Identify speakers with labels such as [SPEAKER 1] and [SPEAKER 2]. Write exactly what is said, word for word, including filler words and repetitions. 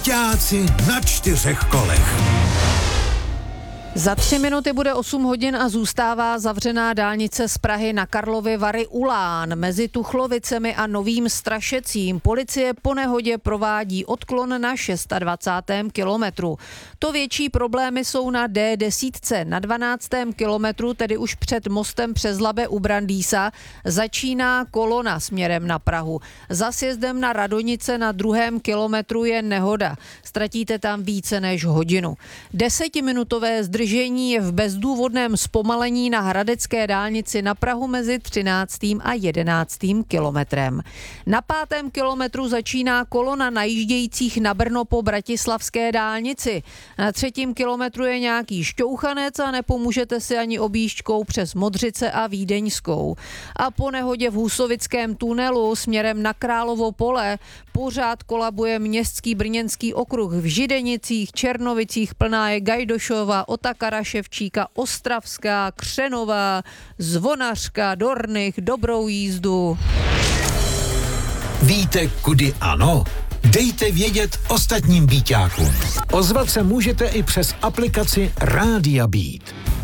[SPEAKER 1] Byťáci na čtyřech kolech.
[SPEAKER 2] Za tři minuty bude osm hodin a zůstává zavřená dálnice z Prahy na Karlovy Vary u Lán. Mezi Tuchlovicemi a Novým Strašecím policie po nehodě provádí odklon na dvacátém šestém kilometru. To větší problémy jsou na D deset. Na dvanáctém kilometru, tedy už před mostem přes Labe u Brandýsa, začíná kolona směrem na Prahu. Za sjezdem na Radonice na druhém kilometru je nehoda. Ztratíte tam více než hodinu. Desetiminutové zdržení je v bezdůvodném zpomalení na hradecké dálnici na Prahu mezi třináctým a jedenáctým kilometrem. Na pátém kilometru začíná kolona najíždějících na Brno po bratislavské dálnici. Na třetím kilometru je nějaký šťouchanec a nepomůžete si ani objížďkou přes Modřice a Vídeňskou. A po nehodě v Husovickém tunelu směrem na Královo pole pořád kolabuje městský brněnský okruh. V Židenicích, Černovicích plná je Gajdošova, Otakara, Ševčíka, Ostravská, Křenová, Zvonařka, Dornych. Dobrou jízdu.
[SPEAKER 1] Víte, kudy ano? Dejte vědět ostatním byťákům. Ozvat se můžete i přes aplikaci Rádia Beat.